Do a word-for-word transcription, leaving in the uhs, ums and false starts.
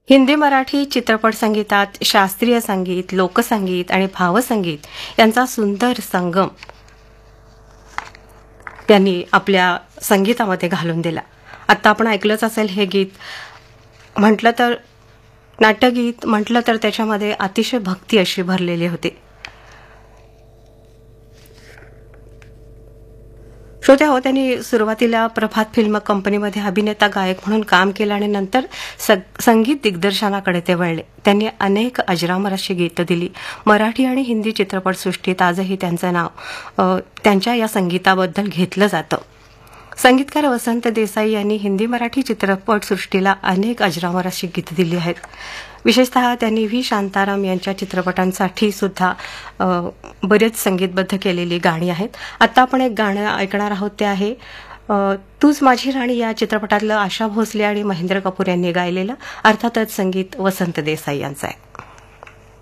हिंदी मराठी चित्रपट संगीतात शास्त्रीय संगीत, लोकसंगीत आणि भावसंगीत यांचा सुंदर संगम त्यांनी आपल्या संगीतामध्ये घालून दिला. आता आपण ऐकलंच असेल हे गीत. म्हटलं तर नाट्यगीत म्हटलं तर त्याच्यामध्ये अतिशय भक्ती अशी भरलेली होती. श्रोते हो, त्यांनी सुरुवातीला प्रभात फिल्म कंपनीमध्ये अभिनेता गायक म्हणून काम केलं आणि नंतर संगीत दिग्दर्शनाकडे ते वळले. त्यांनी अनेक अजरामर अशी गीतं दिली. मराठी आणि हिंदी चित्रपटसृष्टीत आजही त्यांचं नाव त्यांच्या या संगीताबद्दल घेतलं जातं. संगीतकार वसंत देसाई यांनी हिंदी मराठी चित्रपटसृष्टीला अनेक अजरामर अशी गीतं दिली आहेत. विशेषतः त्यांनी व्ही शांताराम यांच्या चित्रपटांसाठी सुद्धा बरेच संगीतबद्ध केलेली गाणी आहेत. आता आपण एक गाणं ऐकणार आहोत, ते आहे तूच माझी राणी या चित्रपटातलं आशा भोसले आणि महेंद्र कपूर यांनी गायलेलं. अर्थातच संगीत वसंत देसाई यांचं आहे.